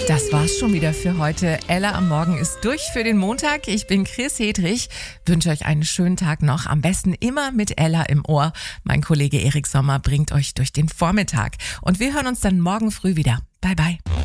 Das war's schon wieder für heute. Ella am Morgen ist durch für den Montag. Ich bin Chris Hedrich. Wünsche euch einen schönen Tag noch. Am besten immer mit Ella im Ohr. Mein Kollege Erik Sommer bringt euch durch den Vormittag. Und wir hören uns dann morgen früh wieder. Bye, bye.